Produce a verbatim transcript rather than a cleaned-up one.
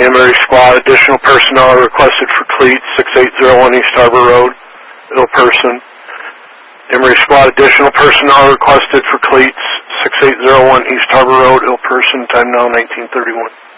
Emery Squad, additional personnel are requested for cleats, six eight zero one East Harbor Road, ill person. Emery Squad, additional personnel requested for cleats, six eight zero one East Harbor Road, ill person, time now nineteen thirty-one.